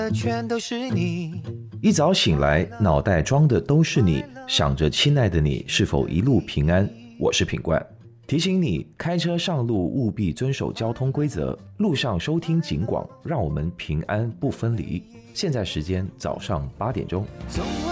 全都是你。 一早醒来，脑袋装的都是你，想着亲爱的你是否一路平安。我是品冠，提醒你开车上路务必遵守交通规则，路上收听警广，让我们平安不分离。现在时间早上8点钟。